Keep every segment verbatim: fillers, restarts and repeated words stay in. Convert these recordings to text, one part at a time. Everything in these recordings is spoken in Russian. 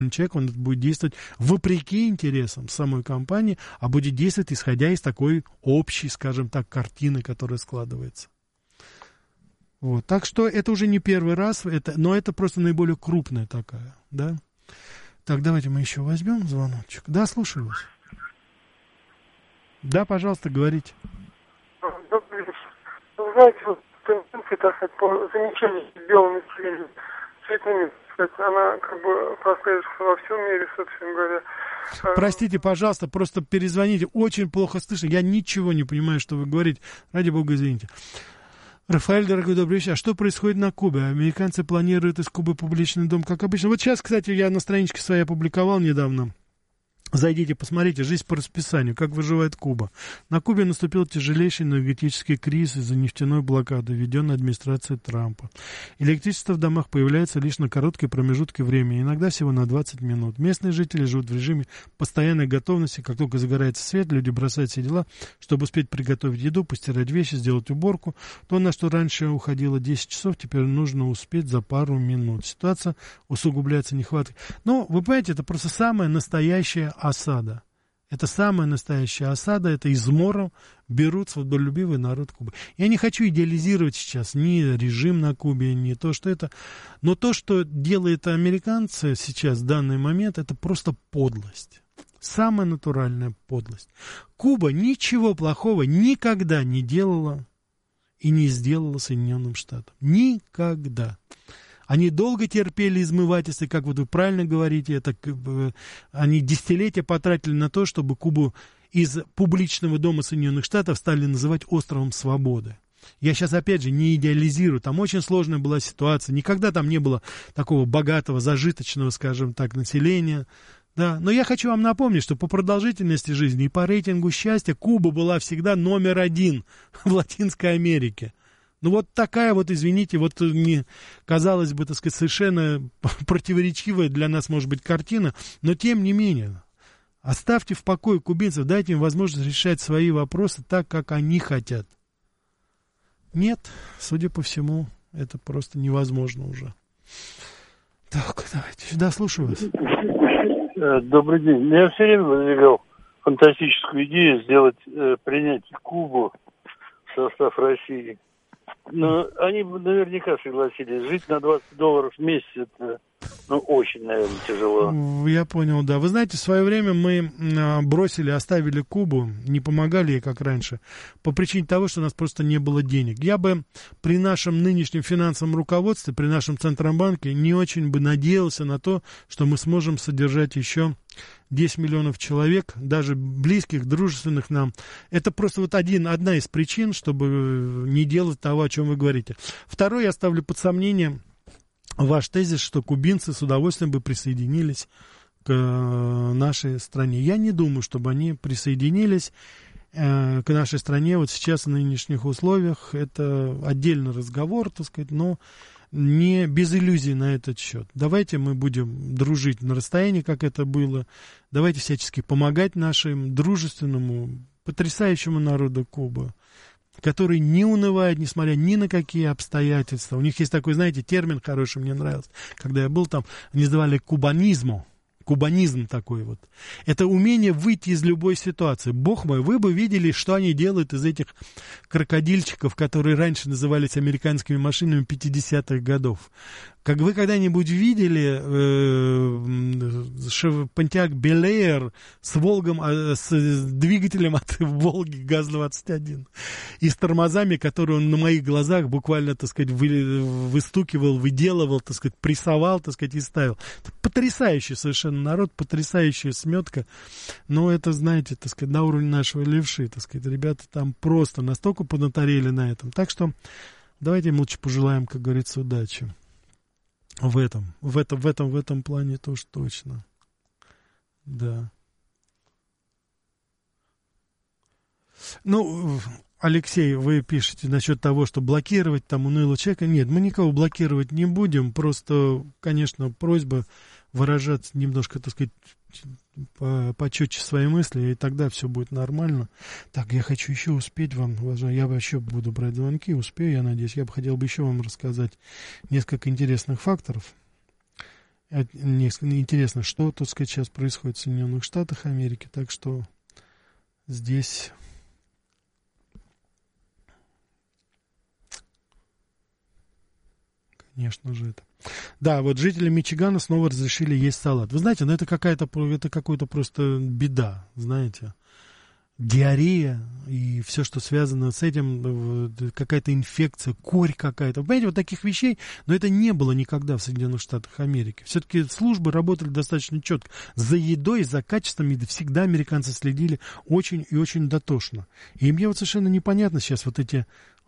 человек, он будет действовать вопреки интересам самой компании, а будет действовать исходя из такой общей, скажем так, картины, которая складывается. Вот. Так что это уже не первый раз, это, но это просто наиболее крупная такая, да. Так, давайте мы еще возьмем звоночек. Да, слушаю вас. Да, пожалуйста, говорите. Добрый вечер. Вы знаете, вот тенденция, так сказать, по замечанию белого населения, цветными, так сказать, она как бы прослеживается во всем мире, собственно говоря. Простите, пожалуйста, просто перезвоните. Очень плохо слышно. Я ничего не понимаю, что вы говорите. Ради бога, извините. Рафаэль, дорогой, добрый вечер. А что происходит на Кубе? Американцы планируют из Кубы публичный дом, как обычно. Вот сейчас, кстати, я на страничке своей опубликовал недавно. Зайдите, посмотрите, жизнь по расписанию, как выживает Куба. На Кубе наступил тяжелейший энергетический кризис из-за нефтяной блокады, введенной администрацией Трампа. Электричество в домах появляется лишь на короткие промежутки времени, иногда всего на двадцать минут. Местные жители живут в режиме постоянной готовности. Как только загорается свет, люди бросают все дела, чтобы успеть приготовить еду, постирать вещи, сделать уборку. То, на что раньше уходило десять часов, теперь нужно успеть за пару минут. Ситуация усугубляется нехваткой. Но, вы понимаете, это просто самая настоящая осада. Это самая настоящая осада, это измором берут свободолюбивый народ Кубы. Я не хочу идеализировать сейчас ни режим на Кубе, ни то, что это... Но то, что делают американцы сейчас, в данный момент, это просто подлость. Самая натуральная подлость. Куба ничего плохого никогда не делала и не сделала Соединенным Штатам. Никогда. Они долго терпели измывательства, как вот вы правильно говорите, это, они десятилетия потратили на то, чтобы Кубу из публичного дома Соединенных Штатов стали называть островом свободы. Я сейчас, опять же, не идеализирую, там очень сложная была ситуация, никогда там не было такого богатого, зажиточного, скажем так, населения. Да, но я хочу вам напомнить, что по продолжительности жизни и по рейтингу счастья Куба была всегда номер один в Латинской Америке. Ну, вот такая вот, извините, вот не, казалось бы, так сказать, совершенно противоречивая для нас, может быть, картина, но тем не менее, оставьте в покое кубинцев, дайте им возможность решать свои вопросы так, как они хотят. Нет, судя по всему, это просто невозможно уже. Так, давайте, сюда слушаю вас. Добрый день. Я все время выдвигал фантастическую идею сделать, э, принять Кубу в состав России. Но они бы наверняка согласились. Жить на двадцать долларов в месяц, это, ну, очень, наверное, тяжело. Я понял, да. Вы знаете, в свое время мы бросили, оставили Кубу, не помогали ей, как раньше, по причине того, что у нас просто не было денег. Я бы при нашем нынешнем финансовом руководстве, при нашем Центробанке не очень бы надеялся на то, что мы сможем содержать еще десять миллионов человек, даже близких, дружественных нам. Это просто вот один, одна из причин, чтобы не делать того, о чем вы говорите. Второе, я ставлю под сомнение ваш тезис, что кубинцы с удовольствием бы присоединились к нашей стране. Я не думаю, чтобы они присоединились э, к нашей стране вот сейчас в нынешних условиях. Это отдельный разговор, так сказать, но не без иллюзий на этот счет. Давайте мы будем дружить на расстоянии, как это было. Давайте всячески помогать нашему дружественному, потрясающему народу Кубы, который не унывает, несмотря ни на какие обстоятельства. У них есть такой, знаете, термин хороший, мне нравился. Когда я был там, они называли кубанизму. Кубанизм такой вот. Это умение выйти из любой ситуации. Бог мой, вы бы видели, что они делают из этих крокодильчиков, которые раньше назывались американскими машинами пятидесятых годов. Как вы когда-нибудь видели э, Понтиак Белэйр с Волгом, э, с двигателем от Волги ГАЗ-двадцать один и с тормозами, которые он на моих глазах буквально, так сказать, вы, выстукивал, выделывал, так сказать, прессовал, так сказать, и ставил. Это потрясающий совершенно народ, потрясающая сметка. Но это, знаете, так сказать, на уровне нашего левши, так сказать, ребята там просто настолько поднаторели на этом. Так что давайте им лучше пожелаем, как говорится, удачи. В этом, в этом, в этом, в этом плане тоже точно. Да. Ну, Алексей, вы пишете насчет того, что блокировать там унылого человека. Нет, мы никого блокировать не будем. Просто, конечно, просьба выражать немножко, так сказать, почетче свои мысли, и тогда все будет нормально. Так, я хочу еще успеть вам, я еще буду брать звонки, успею, я надеюсь. Я бы хотел бы еще вам рассказать несколько интересных факторов. Интересно, что, так сказать, сейчас происходит в Соединенных Штатах Америки. Так что здесь... Конечно же, это. Да, вот жители Мичигана снова разрешили есть салат. Вы знаете, ну это какая-то, это какая-то просто беда, знаете. Диарея и все, что связано с этим, какая-то инфекция, корь какая-то. Вы понимаете, вот таких вещей, но это не было никогда в Соединенных Штатах Америки. Все-таки службы работали достаточно четко. За едой, за качеством еды всегда американцы следили очень и очень дотошно. И мне вот совершенно непонятно сейчас вот эти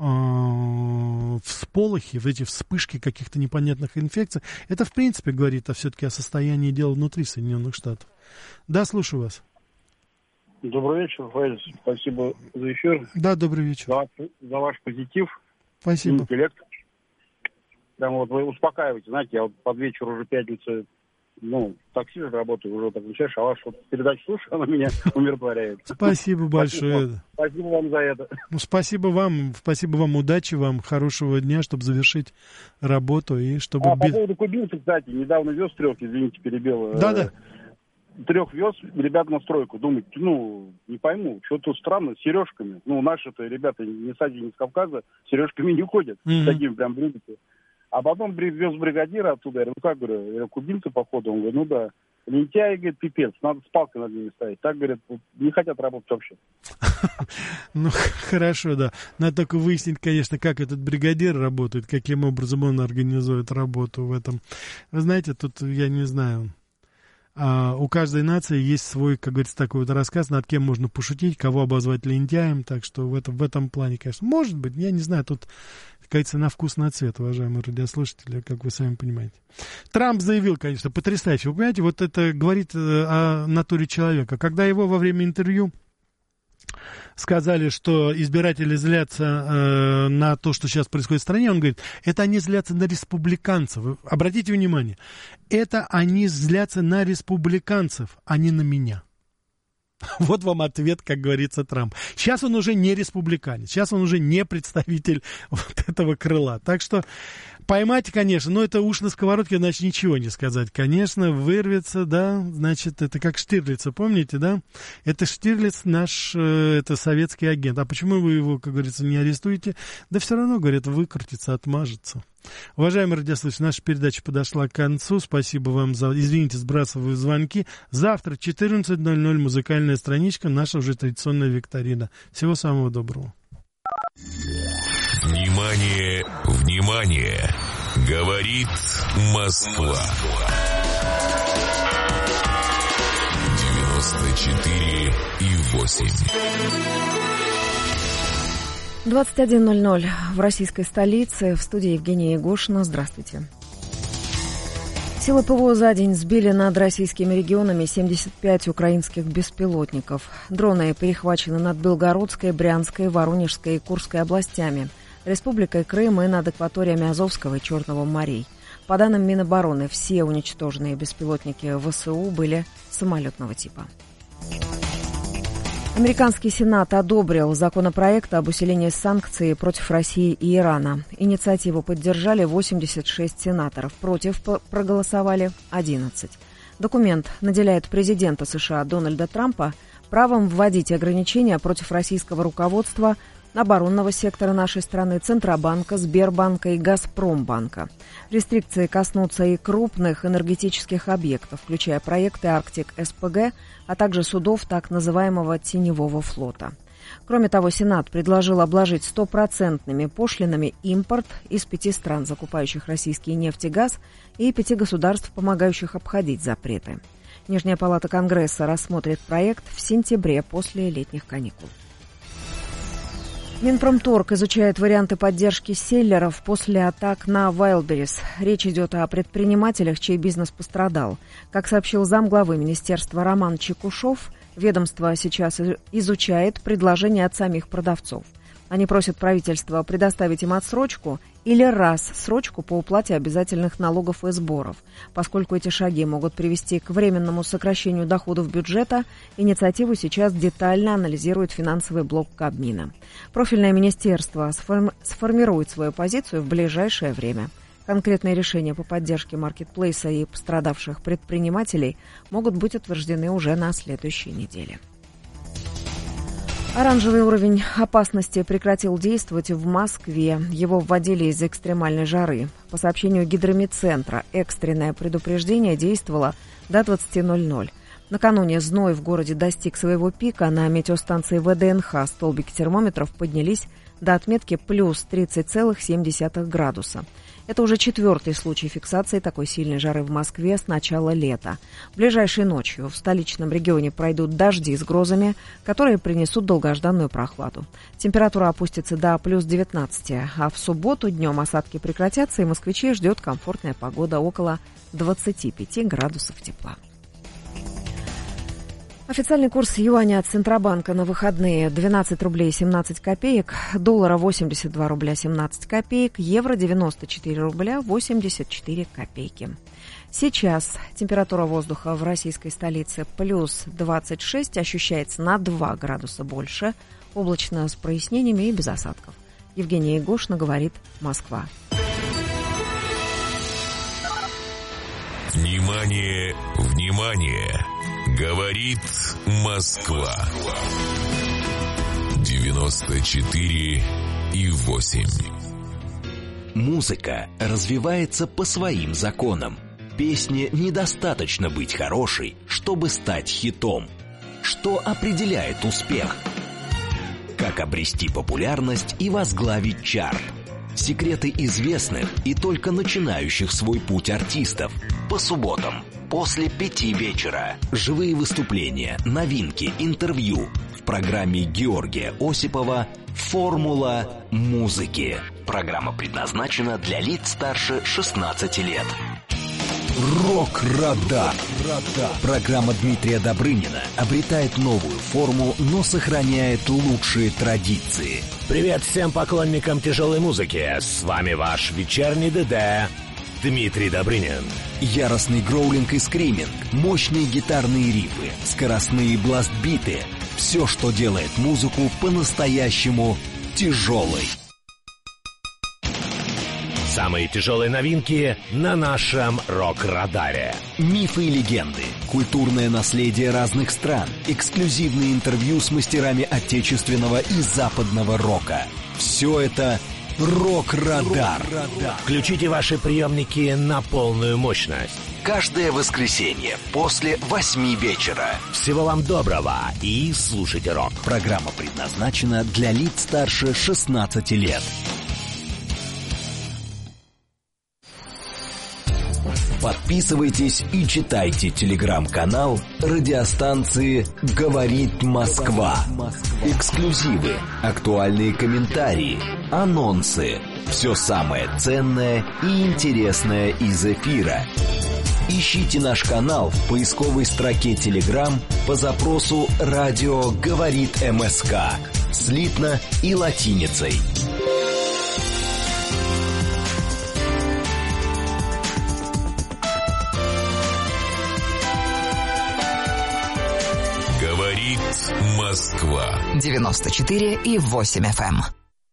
э, всполохи, вот эти вспышки каких-то непонятных инфекций. Это, в принципе, говорит о, все-таки о состоянии дел внутри Соединенных Штатов. Да, слушаю вас. Добрый вечер, Рафаэль. Спасибо за эфир. Да, добрый вечер. За ваш, за ваш позитив. Спасибо. Интеллект. Прям вот вы успокаиваете. Знаете, я вот под вечер уже пятница, ну, в такси же работаю, уже так включаешь, а вашу вот передачу слушаю, она меня умиротворяет. Спасибо большое. Спасибо вам за это. Ну, спасибо вам, спасибо вам, удачи вам, хорошего дня, чтобы завершить работу и чтобы... А, по поводу кубинцев, кстати, недавно вез трех, извините, перебил. Да-да. Трех вез ребят на стройку. Думаю, ну, не пойму, что-то странно с сережками. Ну, наши-то ребята не с Азии, не с Кавказа, с сережками не ходят, mm-hmm. такими прям брюками. А потом вез бригадира оттуда, я говорю, ну как, говорю, я, кубинцы, походу, он говорит, ну да. Лентяи, говорит, пипец, надо с палкой над ними ставить. Так, говорят, не хотят работать вообще. Ну, хорошо, да. Надо только выяснить, конечно, как этот бригадир работает, каким образом он организует работу в этом. Вы знаете, тут, я не знаю... А у каждой нации есть свой, как говорится, такой вот рассказ, над кем можно пошутить, кого обозвать лентяем, так что в этом, в этом плане, конечно, может быть, я не знаю, тут, как говорится, на вкус, на цвет, уважаемые радиослушатели, как вы сами понимаете. Трамп заявил, конечно, потрясающе, вы понимаете, вот это говорит о натуре человека, когда его во время интервью сказали, что избиратели злятся э, на то, что сейчас происходит в стране, он говорит, это они злятся на республиканцев. Вы обратите внимание, это они злятся на республиканцев, а не на меня. Вот вам ответ, как говорится, Трамп. Сейчас он уже не республиканец, сейчас он уже не представитель вот этого крыла. Так что поймать, конечно, но это уж на сковородке, значит, ничего не сказать. Конечно, вырвется, да, значит, это как Штирлица, помните, да? Это Штирлиц наш, э, это советский агент. А почему вы его, как говорится, не арестуете? Да все равно, говорят, выкрутится, отмажется. Уважаемые радиослушатели, наша передача подошла к концу. Спасибо вам за... Извините, сбрасываю звонки. Завтра четырнадцать ноль ноль музыкальная страничка, наша уже традиционная викторина. Всего самого доброго. Внимание, внимание! Говорит Москва. девяносто четыре и восемь. двадцать один ноль ноль в российской столице. В студии Евгения Егошина. Здравствуйте. Силы ПВО за день сбили над российскими регионами семьдесят пять украинских беспилотников. Дроны перехвачены над Белгородской, Брянской, Воронежской и Курской областями, Республикой Крым и над акваториями Азовского и Черного морей. По данным Минобороны, все уничтоженные беспилотники ВСУ были самолетного типа. Американский Сенат одобрил законопроект об усилении санкций против России и Ирана. Инициативу поддержали восемьдесят шесть сенаторов, против проголосовали одиннадцать. Документ наделяет президента США Дональда Трампа правом вводить ограничения против российского руководства, оборонного сектора нашей страны, Центробанка, Сбербанка и Газпромбанка. Рестрикции коснутся и крупных энергетических объектов, включая проекты Арктик-СПГ, а также судов так называемого теневого флота. Кроме того, Сенат предложил обложить стопроцентными пошлинами импорт из пяти стран, закупающих российский нефть и газ, и пяти государств, помогающих обходить запреты. Нижняя палата Конгресса рассмотрит проект в сентябре после летних каникул. Минпромторг изучает варианты поддержки селлеров после атак на Wildberries. Речь идет о предпринимателях, чей бизнес пострадал. Как сообщил замглавы министерства Роман Чекушев, ведомство сейчас изучает предложения от самих продавцов. Они просят правительство предоставить им отсрочку или рассрочку по уплате обязательных налогов и сборов. Поскольку эти шаги могут привести к временному сокращению доходов бюджета, инициативу сейчас детально анализирует финансовый блок Кабмина. Профильное министерство сформи- сформирует свою позицию в ближайшее время. Конкретные решения по поддержке маркетплейса и пострадавших предпринимателей могут быть утверждены уже на следующей неделе. Оранжевый уровень опасности прекратил действовать в Москве. Его вводили из-за экстремальной жары. По сообщению Гидромедцентра, экстренное предупреждение действовало до двадцати ноль-ноль. Накануне зной в городе достиг своего пика. На метеостанции вэ дэ эн ха столбики термометров поднялись до отметки плюс тридцать целых семь десятых градуса. Это уже четвертый случай фиксации такой сильной жары в Москве с начала лета. Ближайшей ночью в столичном регионе пройдут дожди с грозами, которые принесут долгожданную прохладу. Температура опустится до плюс девятнадцати, а в субботу днем осадки прекратятся, и москвичей ждет комфортная погода около двадцати пяти градусов тепла. Официальный курс юаня от Центробанка на выходные двенадцать рублей семнадцать копеек, доллара восемьдесят два рубля семнадцать копеек, евро девяносто четыре рубля восемьдесят четыре копейки. Сейчас температура воздуха в российской столице плюс двадцать шесть, ощущается на два градуса больше, облачно с прояснениями и без осадков. Евгения Егошина говорит, Москва. Внимание, внимание! Говорит Москва. девяносто четыре и восемь. Музыка развивается по своим законам. Песне недостаточно быть хорошей, чтобы стать хитом. Что определяет успех? Как обрести популярность и возглавить чарт? Секреты известных и только начинающих свой путь артистов. По субботам после пяти вечера. Живые выступления, новинки, интервью. В программе Георгия Осипова «Формула музыки». Программа предназначена для лиц старше шестнадцати лет. Рок-радар. Программа Дмитрия Добрынина обретает новую форму, но сохраняет лучшие традиции. Привет всем поклонникам тяжелой музыки. С вами ваш вечерний ДД Дмитрий Добрынин. Яростный гроулинг и скриминг, мощные гитарные рифы, скоростные бластбиты. Все, что делает музыку по-настоящему тяжелой. Самые тяжелые новинки на нашем рок-радаре. Мифы и легенды, культурное наследие разных стран, эксклюзивные интервью с мастерами отечественного и западного рока. Все это «Рок-радар». Включите ваши приемники на полную мощность. Каждое воскресенье после восьми вечера. Всего вам доброго и слушайте рок. Программа предназначена для лиц старше шестнадцати лет. Подписывайтесь и читайте телеграм-канал радиостанции «Говорит Москва». Эксклюзивы, актуальные комментарии, анонсы. Все самое ценное и интересное из эфира. Ищите наш канал в поисковой строке Telegram по запросу «Радио говорит МСК» слитно и латиницей. Говорит Москва. девяносто четыре и восемь эф эм.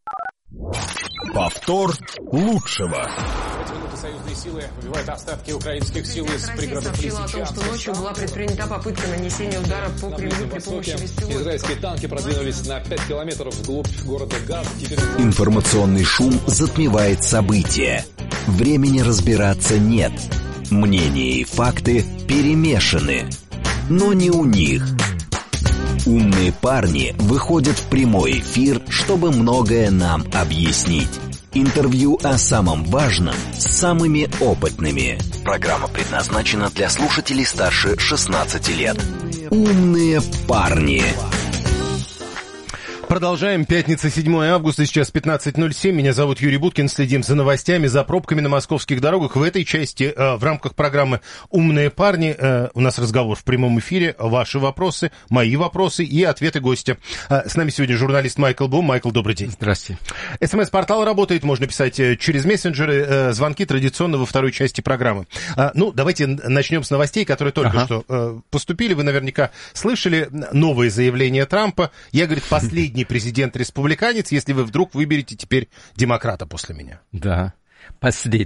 Повтор лучшего. Союзные силы выбивают остатки украинских сил из пригородов сообщила о том, что ночью была предпринята попытка нанесения удара по Кремлю при помощи беспилотников. Израильские танки продвинулись на пять километров вглубь города Газ. Теперь... Информационный шум затмевает события. Времени разбираться нет. Мнения и факты перемешаны. Но не у них. Умные парни выходят в прямой эфир, чтобы многое нам объяснить. Интервью о самом важном с самыми опытными. Программа предназначена для слушателей старше шестнадцати лет. Умные парни. Продолжаем. Пятница, седьмое августа, сейчас пятнадцать ноль семь. Меня зовут Юрий Буткин. Следим за новостями, за пробками на московских дорогах. В этой части, э, в рамках программы «Умные парни», э, у нас разговор в прямом эфире. Ваши вопросы, мои вопросы и ответы гостя. Э, с нами сегодня журналист Майкл Бум. Майкл, добрый день. Здравствуйте. СМС-портал работает, можно писать через мессенджеры. Э, звонки традиционно во второй части программы. Э, ну, давайте начнем с новостей, которые только ага. что э, поступили. Вы наверняка слышали новые заявления Трампа. Я, говорит, последний президент-республиканец, если вы вдруг выберете теперь демократа после меня. Да, последний.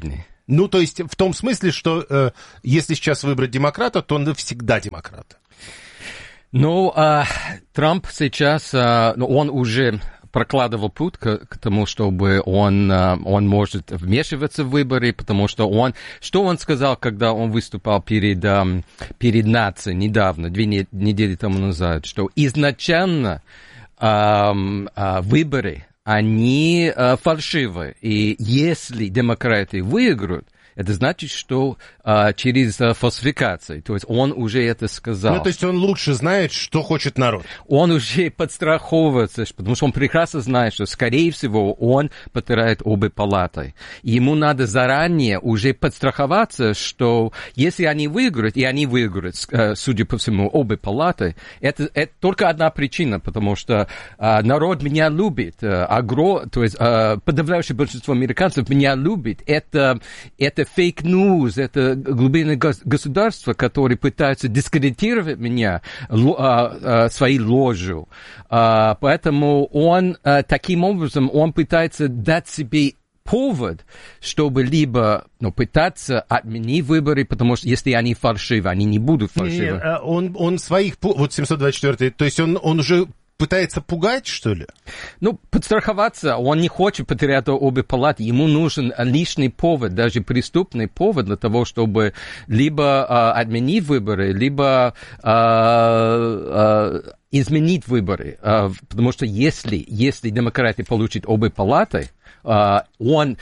Ну, то есть в том смысле, что э, если сейчас выбрать демократа, то он навсегда демократ. Ну, а, Трамп сейчас, а, ну, он уже прокладывал путь к, к тому, чтобы он, а, он может вмешиваться в выборы, потому что он... Что он сказал, когда он выступал перед, а, перед нацией недавно, две не, недели тому назад, что изначально а, а, выборы... они э, фальшивы. И если демократы выиграют, это значит, что э, через э, фальсификацию. То есть он уже это сказал. Ну, то есть он лучше знает, что хочет народ. Он уже подстраховывается, потому что он прекрасно знает, что, скорее всего, он потеряет обе палаты. И ему надо заранее уже подстраховаться, что если они выиграют, и они выиграют, э, судя по всему, обе палаты, это, это только одна причина, потому что э, народ меня любит. Э, агро, то есть э, подавляющее большинство американцев меня любит. Это, это фейк-ньюс, это глубинное государство, которое пытается дискредитировать меня ло, а, а, своей ложью. А, поэтому он а, таким образом он пытается дать себе повод, чтобы либо ну, пытаться отменить выборы, потому что если они фальшивы, они не будут фальшивы. Нет, он, он своих, вот семьсот двадцать четвёртый, то есть он, он уже... пытается пугать, что ли? Ну, подстраховаться. Он не хочет потерять обе палаты. Ему нужен лишний повод, даже преступный повод для того, чтобы либо а, отменить выборы, либо а, а, изменить выборы. А, потому что если, если демократы получат обе палаты, а, он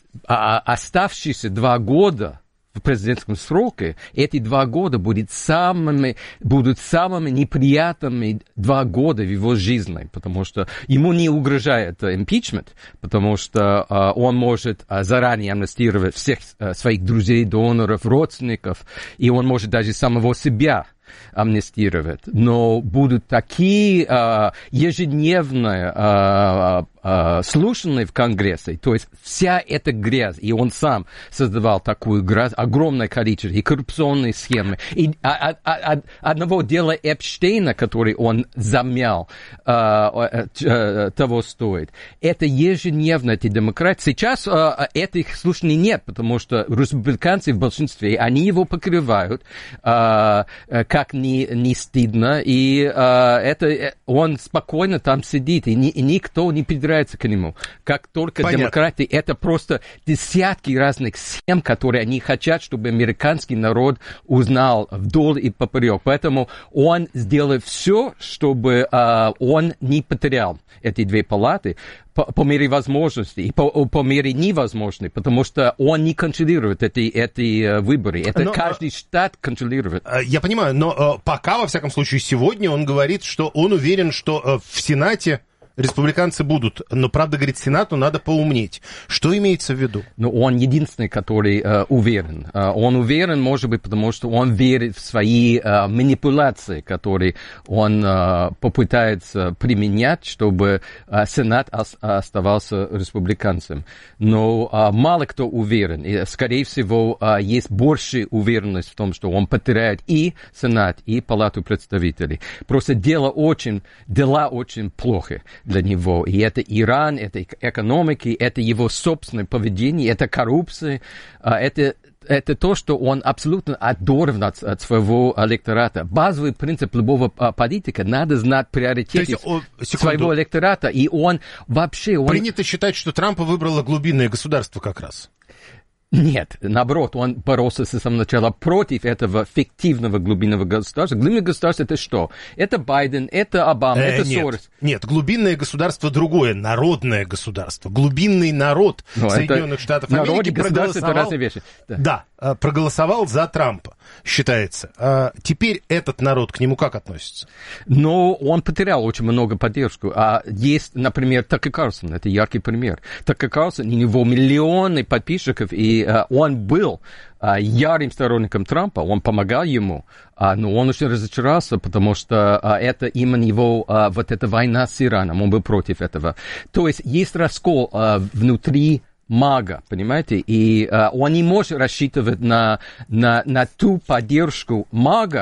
а, оставшиеся два года в президентском сроке, эти два года будут самыми, будут самыми неприятными два года в его жизни, потому что ему не угрожает импичмент, потому что uh, он может uh, заранее амнистировать всех uh, своих друзей, доноров, родственников, и он может даже самого себя амнистировать. Но будут такие uh, ежедневные uh, uh, слушания в Конгрессе, то есть вся эта грязь, и он сам создавал такую грязь, огромное количество, и коррупционные схемы, и а, а, а, одного дела Эпштейна, который он замял, uh, uh, того стоит. Это ежедневно, эти демократы. Сейчас uh, этих слушаний нет, потому что республиканцы в большинстве, они его покрывают, uh, как не, не стыдно, и uh, это, он спокойно там сидит, и, ни, и никто не придирается к нему. Как только Понятно. Демократы, это просто десятки разных схем, которые они хотят, чтобы американский народ узнал вдоль и поперек. Поэтому он сделает все, чтобы uh, он не потерял эти две палаты по, по мере возможности и по, по мере невозможности, потому что он не контролирует эти, эти uh, выборы. Это но, каждый штат контролирует. Я понимаю, но пока, во всяком случае, сегодня он говорит, что он уверен, что в Сенате республиканцы будут, но, правда, говорит, Сенату надо поумнеть. Что имеется в виду? Ну, он единственный, который uh, уверен. Uh, он уверен, может быть, потому что он верит в свои uh, манипуляции, которые он uh, попытается применять, чтобы uh, Сенат ос- оставался республиканцем. Но uh, мало кто уверен. И, скорее всего, uh, есть большая уверенность в том, что он потеряет и Сенат, и Палату представителей. Просто дело очень, дела очень плохи для него. И это Иран, это экономика, это его собственное поведение, это коррупция, это, это то, что он абсолютно оторван от, от своего электората. Базовый принцип любого политика — надо знать приоритеты своего электората, и он вообще... Он... Принято считать, что Трампа выбрало глубинное государство как раз. Нет, наоборот, он боролся с самого начала против этого фиктивного глубинного государства. Глубинное государство — это что? Это Байден, это Обама, э, это нет, Сорос. Нет, глубинное государство другое, народное государство. Глубинный народ Но Соединенных Штатов Америки проголосовал... Это разные вещи. Да. да, проголосовал за Трампа, считается. А теперь этот народ к нему как относится? Ну, он потерял очень много поддержку. А есть, например, Такер Карлсон, это яркий пример. Такер Карлсон, у него миллионы подписчиков, и uh, он был uh, ярым сторонником Трампа, он помогал ему, uh, но он очень разочаровался, потому что uh, это именно его, uh, вот эта война с Ираном, он был против этого. То есть есть раскол uh, внутри мага, понимаете, и uh, он не может рассчитывать на, на, на ту поддержку мага,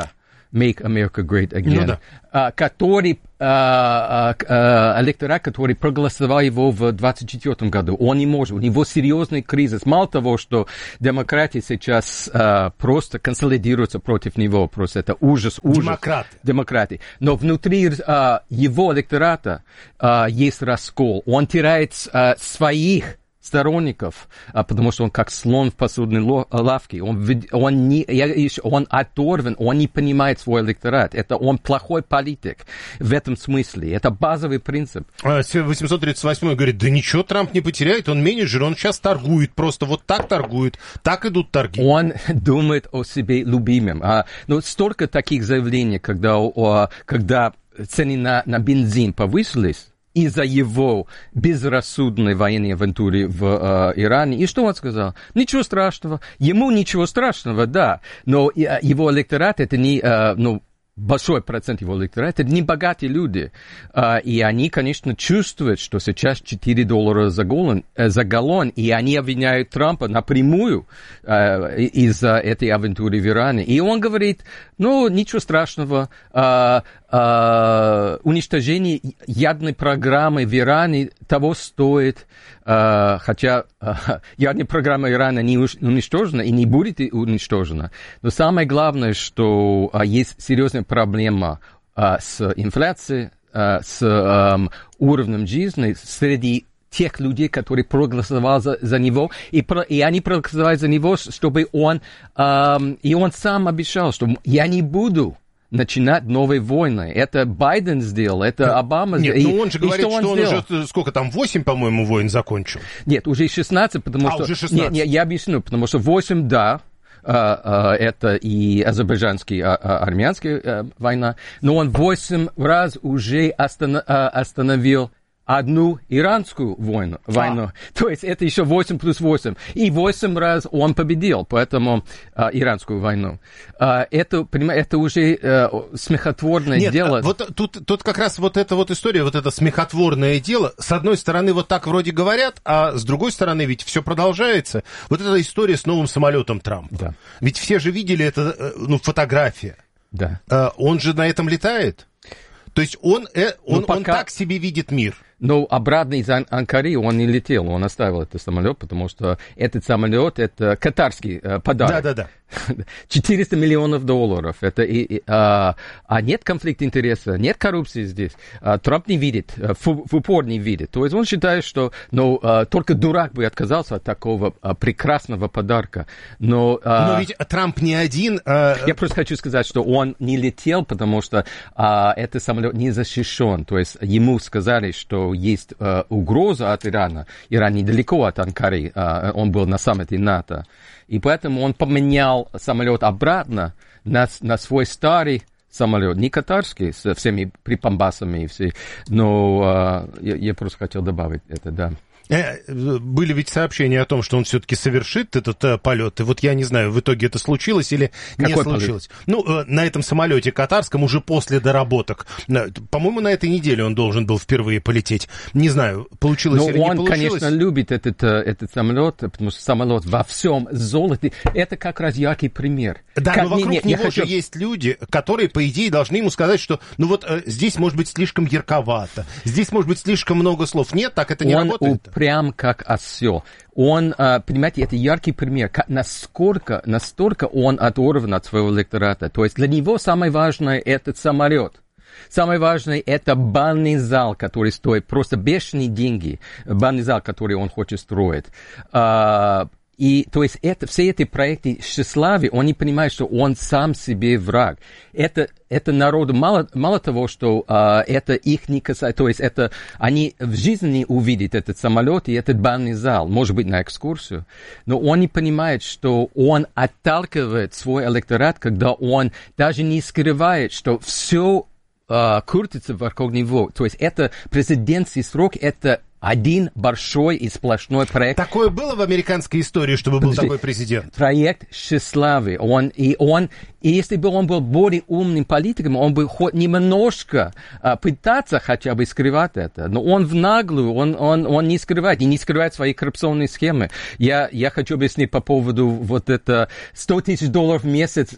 Make America Great Again, ну, да. а, который, а, а, электорат, который проголосовал его в двадцать четвёртом году, он не может, у него серьезный кризис. Мало того, что демократия сейчас а, просто консолидируется против него, просто это ужас, ужас. Демократы. Демократии. Но внутри а, его электората а, есть раскол. Он теряет а, своих сторонников, а, потому что он как слон в посудной лавке. Он, он, не, он оторван, он не понимает свой электорат. Это он плохой политик в этом смысле. Это базовый принцип. восемьсот тридцать восьмой говорит, да ничего Трамп не потеряет, он менеджер, он сейчас торгует, просто вот так торгует, так идут торги. Он думает о себе любимом. А, ну, столько таких заявлений, когда, о, когда цены на, на бензин повысились, из-за его безрассудной военной авантюры в э, Иране. И что он сказал? Ничего страшного. Ему ничего страшного, да. Но э, его электорат, это не... Э, ну, большой процент его электората, это не богатые люди. Uh, и они, конечно, чувствуют, что сейчас четыре доллара за галлон, э, за галлон, и они обвиняют Трампа напрямую uh, из-за этой авантюры в Иране. И он говорит, ну, ничего страшного, uh, uh, уничтожение ядерной программы в Иране того стоит, uh, хотя uh, ядерная программа Ирана не уничтожена и не будет уничтожена. Но самое главное, что uh, есть серьезная проблема uh, с инфляцией, uh, с um, уровнем жизни среди тех людей, которые проголосовали за, за него, и, про, и они проголосовали за него, чтобы он, um, и он сам обещал, что я не буду начинать новые войны. Это Байден сделал, это Обама сделал. Нет, ну он же и говорит, что, что он, он уже, сколько там, восемь, по-моему, войн закончил. Нет, уже шестнадцать, потому а, что... уже шестнадцать. Нет, нет, я объясню, потому что восемь, да, это и азербайджанская, армянская война, но он восемь раз уже остановил одну иранскую войну. войну. А. То есть это еще восемь плюс восемь. И восемь раз он победил, поэтому а, иранскую войну. А, это, понимаете, это уже а, смехотворное Нет, дело. Вот тут, тут как раз вот эта вот история, вот это смехотворное дело, с одной стороны вот так вроде говорят, а с другой стороны ведь все продолжается. Вот эта история с новым самолетом Трампа. Да. Ведь все же видели это, ну, фотография. Да. А, он же на этом летает. То есть он, э, он, пока... он так себе видит мир. Но обратно из Ан- Анкары он не летел, он оставил этот самолет, потому что этот самолет — это катарский э, подарок. Да-да-да. четыреста миллионов долларов. Это и, и, а, а нет конфликта интереса, нет коррупции здесь. А, Трамп не видит, в, в упор не видит. То есть он считает, что ну, а, только дурак бы отказался от такого а, прекрасного подарка. Но, а, Но ведь Трамп не один. А... Я просто хочу сказать, что он не летел, потому что а, этот самолет не защищен. То есть ему сказали, что есть а, угроза от Ирана. Иран недалеко от Анкары. А, он был на саммите НАТО. И поэтому он поменял самолет обратно на, на свой старый самолет, не катарский, со всеми припамбасами и все. Но а, я, я просто хотел добавить это, да. Были ведь сообщения о том, что он все-таки совершит этот э, полет. И вот я не знаю, в итоге это случилось или Какой не случилось. Полет? Ну, э, на этом самолете катарском уже после доработок. По-моему, на этой неделе он должен был впервые полететь. Не знаю, получилось Но или он, не получилось. Он, конечно, любит этот, этот самолет, потому что самолет во всем золоте. Это как раз яркий пример. Да, как... но вокруг нет, него хочу... же есть люди, которые, по идее, должны ему сказать, что ну вот э, здесь может быть слишком ярковато, здесь может быть слишком много слов. Нет, так это не он работает. Он упрям как осел. Он, понимаете, это яркий пример, насколько, настолько он оторван от своего электората. То есть для него самое важное — этот самолет. Самое важное — это бальный зал, который стоит просто бешеные деньги. Бальный зал, который он хочет строить. И, то есть, это, все эти проекты тщеславия, он не понимает, что он сам себе враг. Это, это народу мало, мало того, что а, это их не касается, то есть, это, они в жизни не увидят этот самолет и этот бальный зал, может быть, на экскурсию, но он не понимает, что он отталкивает свой электорат, когда он даже не скрывает, что все Uh, крутится вокруг него. То есть это президентский срок, это Один большой и сплошной проект. Такое было в американской истории, чтобы был Подожди. такой президент? Проект тщеславия. Он, и, он, и если бы он был более умным политиком, он бы хоть немножко а, пытаться хотя бы скрывать это. Но он в наглую, он, он, он не скрывает, и не скрывает свои коррупционные схемы. Я, я хочу объяснить по поводу вот это сто тысяч долларов в месяц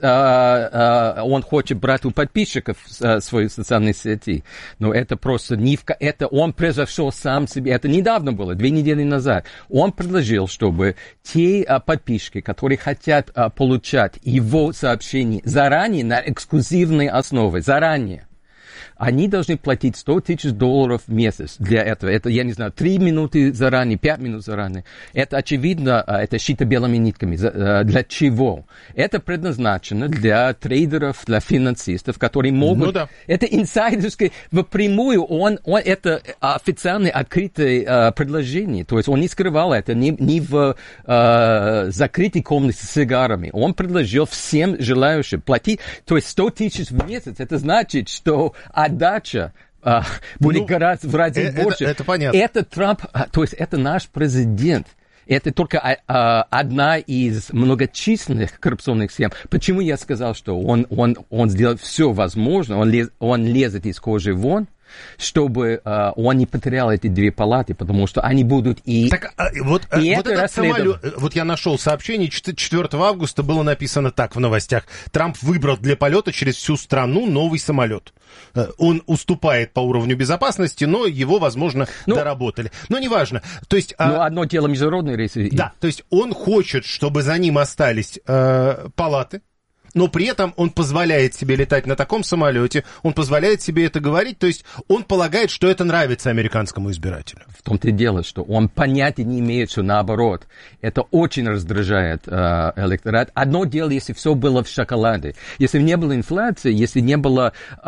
а, а, он хочет брать у подписчиков а, свои социальные сети. Но это просто не в... Это он превзошел сам себя. Это недавно было, две недели назад. Он предложил, чтобы те а, подписчики, которые хотят а, получать его сообщения заранее, на эксклюзивной основе, заранее, они должны платить сто тысяч долларов в месяц для этого. Это, я не знаю, три минуты заранее, пять минут заранее. Это, очевидно, это шито белыми нитками. Для чего? Это предназначено для трейдеров, для финансистов, которые могут... Ну, да. Это инсайдерское, впрямую, он, он, это официальное открытое uh, предложение. То есть он не скрывал это, не, не в uh, закрытой комнате с сигарами. Он предложил всем желающим платить. То есть сто тысяч в месяц, это значит, что отдача а, будет ну, гораздо в разы это, больше. Это, это понятно. Это Трамп, то есть это наш президент. Это только а, а, одна из многочисленных коррупционных схем. Почему я сказал, что он, он, он сделает все возможное, он, лез, он лезет из кожи вон, чтобы uh, он не потерял эти две палаты, потому что они будут и... Так, вот, и вот это этот самолет, вот я нашел сообщение, четвёртого августа было написано так в новостях. Трамп выбрал для полета через всю страну новый самолет. Он уступает по уровню безопасности, но его, возможно, ну, доработали. Но неважно. То есть, ну, а... одно дело международные рейсы. Да, то есть он хочет, чтобы за ним остались э, палаты, но при этом он позволяет себе летать на таком самолете, он позволяет себе это говорить, то есть он полагает, что это нравится американскому избирателю. В том-то и дело, что он понятия не имеет, что наоборот. Это очень раздражает э, электорат. Одно дело, если все было в шоколаде. Если не было инфляции, если не было э,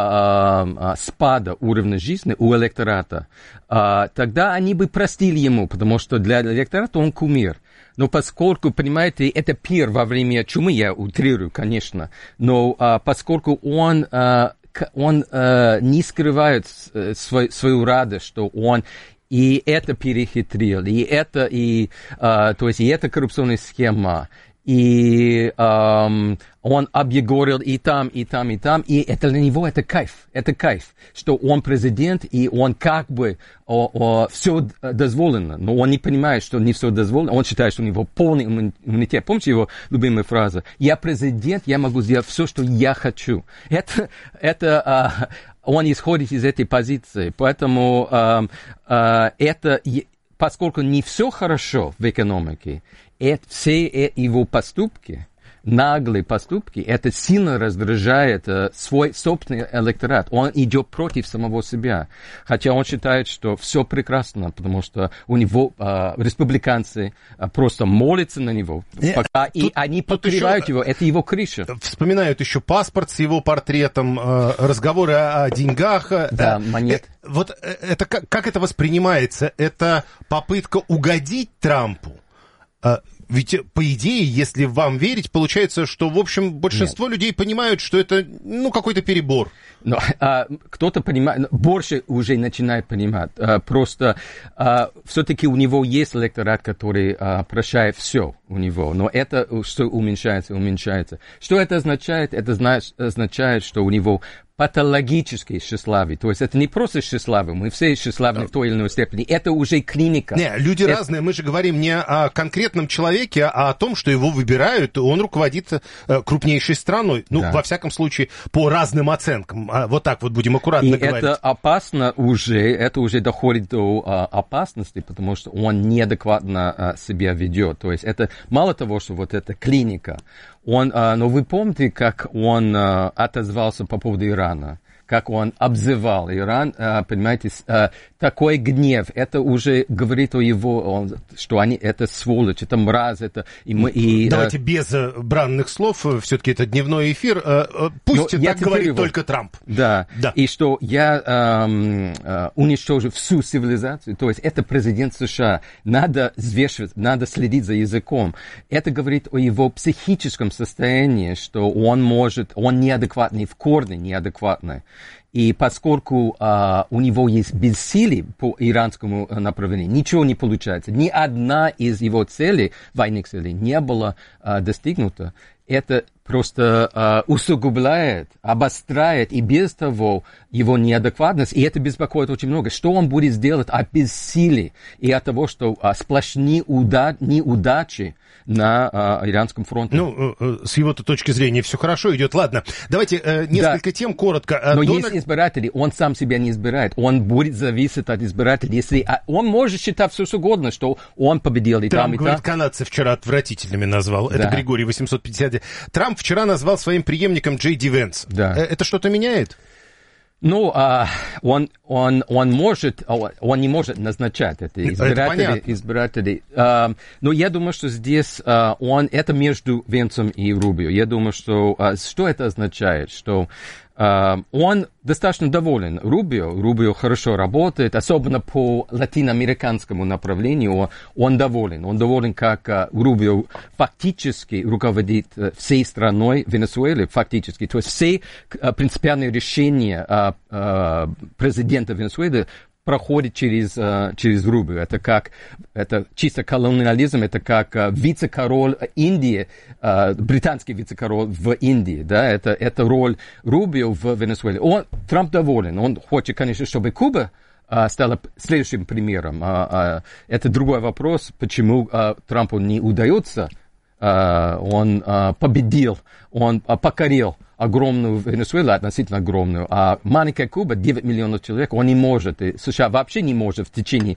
э, спада уровня жизни у электората, э, тогда они бы простили ему, потому что для электората он кумир. Но поскольку, понимаете, это пир во время чумы, я утрирую, конечно, но а, поскольку он, а, он а, не скрывает свой, свою радость, что он и это перехитрил, и это, и, а, то есть, и это коррупционная схема, и um, он объегорил и там, и там, и там, и это для него это кайф, это кайф, что он президент, и он как бы о, о, все дозволено, но он не понимает, что не все дозволено, он считает, что у него полный иммунитет. Помните его любимая фраза? Я президент, я могу сделать все, что я хочу. Это, это а, он исходит из этой позиции, поэтому а, а, это, поскольку не все хорошо в экономике, это, все его поступки, наглые поступки, это сильно раздражает uh, свой собственный электорат. Он идет против самого себя. Хотя он считает, что все прекрасно, потому что у него uh, республиканцы uh, просто молятся на него, не, пока, тут, и они покрывают его, это его крыша. Вспоминают еще паспорт с его портретом, uh, разговоры о, о деньгах. Да, uh, монет. Э, вот это как, как это воспринимается? Это попытка угодить Трампу? Ведь, по идее, если вам верить, получается, что, в общем, большинство Нет. людей понимают, что это, ну, какой-то перебор. Но, а, кто-то понимает, больше уже начинает понимать. А, просто а, все-таки у него есть электорат, который а, прощает все у него, но это все уменьшается, уменьшается. Что это означает? Это значит, означает, что у него патологическое тщеславие. То есть это не просто тщеславие, мы все тщеславны в той или иной степени. Это уже клиника. Не, люди это... разные. Мы же говорим не о конкретном человеке, а о том, что его выбирают, он руководит крупнейшей страной. Ну, да. во всяком случае, по разным оценкам. Вот так вот будем аккуратно И говорить. это опасно уже, это уже доходит до а, опасности, потому что он неадекватно а, себя ведет. То есть это мало того, что вот эта клиника, он, а, но вы помните, как он а, отозвался по поводу Ирана? Как он обзывал Иран, понимаете, такой гнев, это уже говорит о его, что они, это сволочь, это мразь, это... И мы, и, Давайте без бранных слов, все-таки это дневной эфир, пусть так говорит его. Только Трамп. Да. да, и что я эм, уничтожу всю цивилизацию, то есть это президент США, надо взвешивать, надо следить за языком. Это говорит о его психическом таком состоянии, что он может, он неадекватный, в корне неадекватный. И поскольку а, у него есть бессилие по иранскому направлению, ничего не получается. Ни одна из его целей, военных целей, не была а, достигнута. Это просто а, усугубляет, обостряет и без того его неадекватность, и это беспокоит очень много. Что он будет делать от бессилия и от того, что а, сплошные уда- неудачи на а, иранском фронте? Ну, с его-то точки зрения все хорошо идет. Ладно, давайте э, несколько да. тем коротко. Но Дональд... есть избиратели, он сам себя не избирает, он будет зависеть от избирателей. Если а, он может считать все что угодно, что он победил и Трамп, там, и говорит, там. канадцы вчера отвратительными назвал. Да. Это Григорий восемьсот пятьдесят. Трамп вчера назвал своим преемником Джей Ди Венс. Да. Это что-то меняет? Ну, а, он, он, он может, он не может назначать это избиратели. Это избиратели. А, но я думаю, что здесь а, он, это между Венсом и Рубио. Я думаю, что, а, что это означает, что Uh, он достаточно доволен Рубио. Рубио хорошо работает, особенно по латиноамериканскому направлению. Он, он доволен. Он доволен, как uh, Рубио фактически руководит uh, всей страной Венесуэлы, фактически. То есть все uh, принципиальные решения uh, uh, президента Венесуэлы проходит через, uh, через Рубио. Это как, это чисто колониализм, это как uh, вице-король Индии, uh, британский вице-король в Индии, да, это, это роль Рубио в Венесуэле. Он, Трамп доволен, он хочет, конечно, чтобы Куба uh, стала следующим примером. Uh, uh, это другой вопрос, почему uh, Трампу не удается, uh, он uh, победил, он uh, покорил огромную Венесуэлу, относительно огромную, а маленькая Куба, девять миллионов человек, он не может, и США вообще не может в течение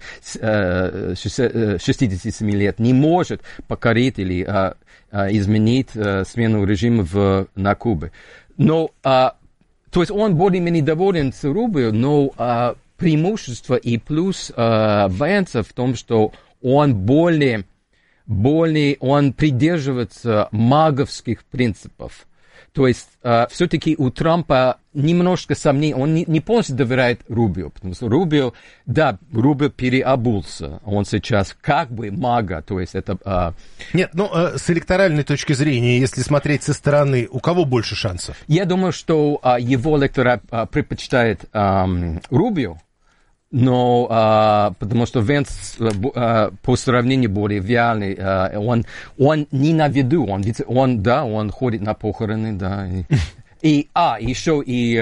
э, шестидесяти семи лет, не может покорить или э, э, изменить э, смену режима в, на Кубе. Но, э, то есть он более-менее доволен с Рубио, но э, преимущество и плюс э, Венса в том, что он более, более, он придерживается маговских принципов. То есть, э, все-таки у Трампа немножко сомнений, он не, не полностью доверяет Рубио, потому что Рубио, да, Рубио переобулся, он сейчас как бы мага, то есть это... Э... Нет, ну, э, с электоральной точки зрения, если смотреть со стороны, у кого больше шансов? Я думаю, что э, его электорат э, предпочитает э, Рубио, но а, потому что Венс а, по сравнению более вялый, а, он, он не на виду, он, он, да, он ходит на похороны, да, и, и а, еще и,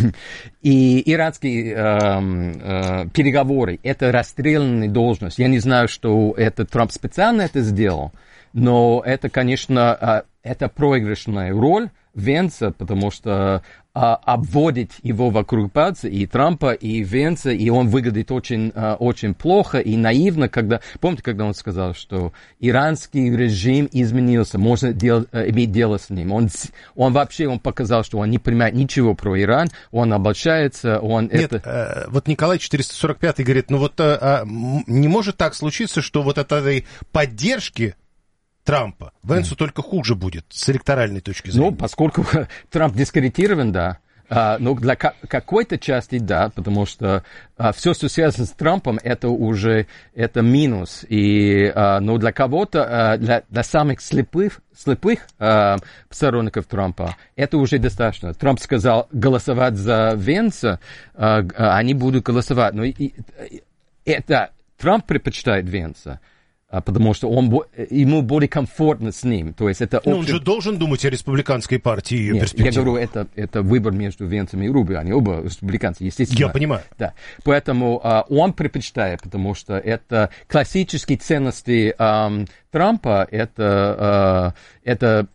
и иранские а, а, переговоры, это расстрелянная должность, я не знаю, что это Трамп специально это сделал, но это, конечно, а, это проигрышная роль Венса, потому что а, обводит его вокруг пальца и Трампа, и Венса, и он выглядит очень, а, очень плохо и наивно, когда, помните, когда он сказал, что иранский режим изменился, можно дел, иметь дело с ним. Он, он вообще, он показал, что он не понимает ничего про Иран, он обольщается, он Нет, это... э, вот Николай четыреста сорок пятый говорит, ну вот э, не может так случиться, что вот от этой поддержки Трампа Венсу mm. только хуже будет с электоральной точки зрения. Ну, поскольку Трамп дискредитирован, да. А, но для к- какой-то части, да, потому что а, все, что связано с Трампом, это уже это минус. И, а, но для кого-то, а, для, для самых слепых, слепых а, сторонников Трампа, это уже достаточно. Трамп сказал голосовать за Венса, а, а, они будут голосовать. Но и, и, это Трамп предпочитает Венса. Потому что он, ему более комфортно с ним. То есть это общем... общем... Он же должен думать о республиканской партии и ее Нет, перспективе. Я говорю, это, это выбор между Венсом и Рубио. Они оба республиканцы, естественно. Я понимаю. Да. Поэтому а, он предпочитает, потому что это классические ценности а, Трампа. Это, а, это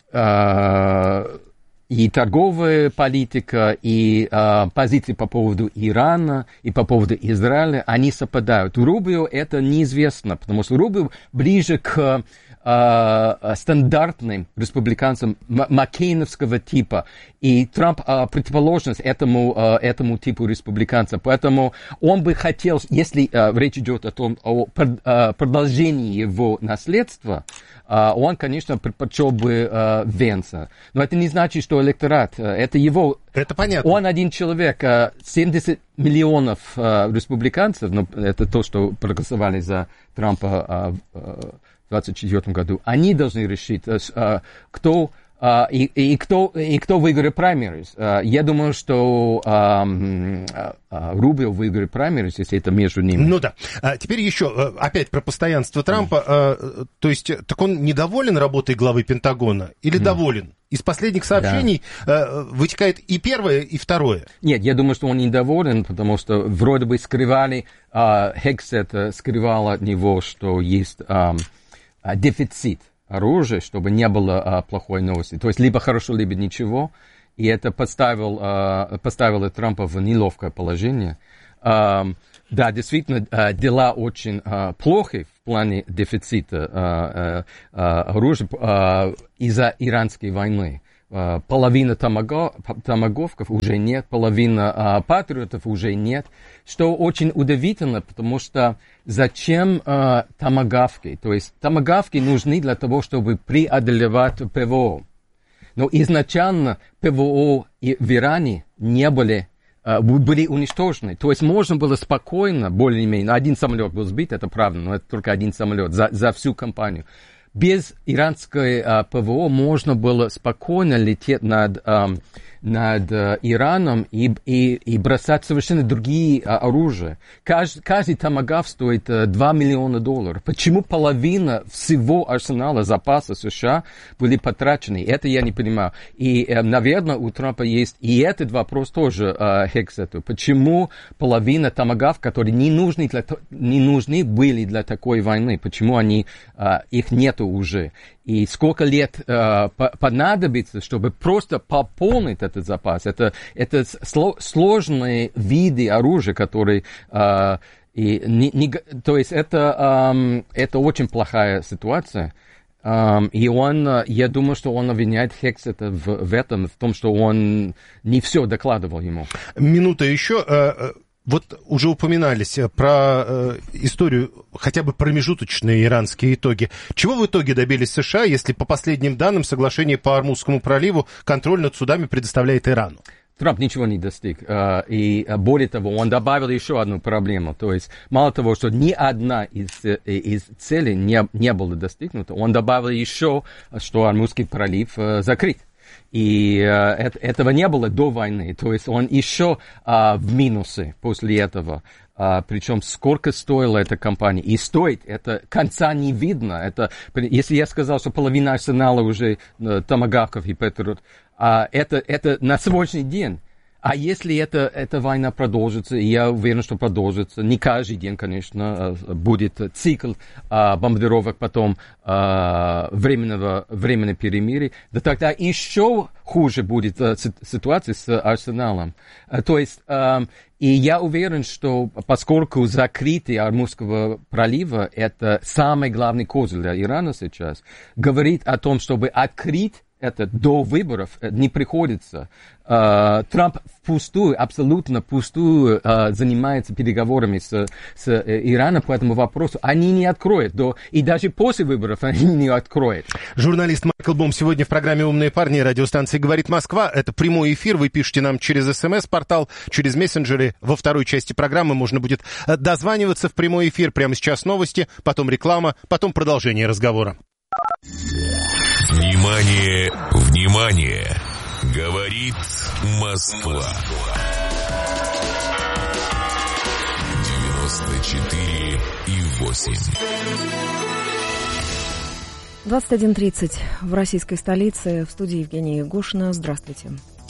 а, и торговая политика, и э, позиции по поводу Ирана, и по поводу Израиля, они совпадают. У Рубио это неизвестно, потому что Рубио ближе к э, стандартным республиканцам маккейновского типа, и Трамп э, противоположность этому, э, этому типу республиканцев. Поэтому он бы хотел, если э, речь идет о том, о э, продолжении его наследства, Uh, он, конечно, предпочел бы uh, Венса. Но это не значит, что электорат, uh, это его... Это понятно. Он один человек, uh, семьдесят миллионов uh, республиканцев, ну, это то, что проголосовали за Трампа uh, uh, двадцать четвёртом году, они должны решить, кто... Uh, и, и, кто, и кто выиграет праймерис. Uh, я думаю, что uh, uh, Рубио выиграет праймерис, если это между ними. Ну да. А теперь еще, опять про постоянство Трампа. Mm. Uh, то есть, так он недоволен работой главы Пентагона или mm. доволен? Из последних сообщений да. uh, вытекает и первое, и второе. Нет, я думаю, что он недоволен, потому что вроде бы скрывали, uh, Хексет скрывал от него, что есть um, uh, дефицит оружие, чтобы не было а, плохой новости. То есть либо хорошо, либо ничего. И это поставил, а, поставило Трампа в неловкое положение. А, да, действительно, а, дела очень а, плохи в плане дефицита а, а, оружия а, из-за иранской войны. Uh, половина томаго, томагавков уже нет, половина uh, патриотов уже нет, что очень удивительно, потому что зачем uh, томагавки? То есть томагавки нужны для того, чтобы преодолевать ПВО. Но изначально ПВО и в Иране не были, uh, были уничтожены. То есть можно было спокойно, более-менее, один самолет был сбит, это правда, но это только один самолет за, за всю кампанию. Без иранской а, ПВО можно было спокойно лететь над, а, над а, Ираном и, и, и бросать совершенно другие а, оружия. Каждый, каждый томагавк стоит а, два миллиона долларов. Почему половина всего арсенала запаса США были потрачены? Это я не понимаю. И, а, наверное, у Трампа есть и этот вопрос тоже а, Хексету. Почему половина томагавков, которые не нужны, для, не нужны были для такой войны, почему они, а, их нет уже. И сколько лет э, понадобится, чтобы просто пополнить этот запас. Это, это сло, сложные виды оружия, которые... Э, и не, не, то есть это, э, это очень плохая ситуация. Um, и он, я думаю, что он обвиняет Хексета в, в этом, в том, что он не все докладывал ему. Минута еще. Вот уже упоминались про э, историю, хотя бы промежуточные иранские итоги. Чего в итоге добились США, если по последним данным соглашение по Ормузскому проливу контроль над судами предоставляет Ирану? Трамп ничего не достиг. И более того, он добавил еще одну проблему. То есть мало того, что ни одна из, из целей не, не была достигнута, он добавил еще, что Ормузский пролив закрыт. И э, это, этого не было до войны. То есть он еще э, в минусе после этого. Э, причем сколько стоила эта компания. И стоит, это конца не видно. Это, если я сказал, что половина арсенала уже э, томагавков и патриот, э, это, это на сегодняшний день. А если это, эта война продолжится, и я уверен, что продолжится, не каждый день, конечно, будет цикл а, бомбардировок, потом а, временного, временного перемирия, да тогда еще хуже будет а, ситуация с арсеналом. А, то есть, а, и я уверен, что поскольку закрытие Ормузского пролива – это самый главный козырь для Ирана сейчас, говорит о том, чтобы открыть это до выборов не приходится. Uh, Трамп впустую, абсолютно впустую uh, занимается переговорами с, с uh, Ираном по этому вопросу. Они не откроют, до, и даже после выборов они не откроют. Журналист Майкл Бом сегодня в программе «Умные парни» радиостанции «Говорит Москва». Это прямой эфир, вы пишете нам через СМС-портал, через мессенджеры. Во второй части программы можно будет дозваниваться в прямой эфир. Прямо сейчас новости, потом реклама, потом продолжение разговора. Внимание, внимание! Говорит Москва. девяносто четыре и восемь. двадцать один тридцать в российской столице. В студии Евгения Егошина. Здравствуйте.